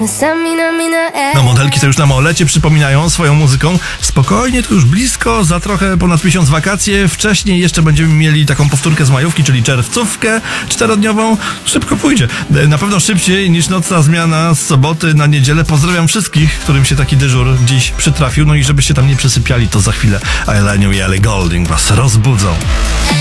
No modelki to już na Molecie przypominają swoją muzyką. Spokojnie, to już blisko, za trochę ponad miesiąc wakacje. Wcześniej jeszcze będziemy mieli taką powtórkę z majówki, czyli czerwcówkę 4-dniową. Szybko pójdzie. Na pewno szybciej niż nocna zmiana z soboty na niedzielę. Pozdrawiam wszystkich, którym się taki dyżur dziś przytrafił. No i żebyście tam nie przesypiali, to za chwilę Eleniu i Ellie Goulding was rozbudzą.